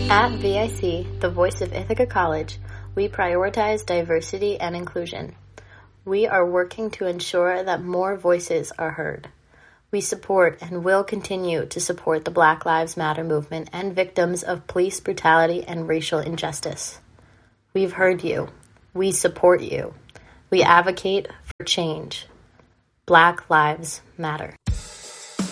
At VIC, the voice of Ithaca College, we prioritize diversity and inclusion. We are working to ensure that more voices are heard. We support and will continue to support the Black Lives Matter movement and victims of police brutality and racial injustice. We've heard you. We support you. We advocate for change. Black Lives Matter.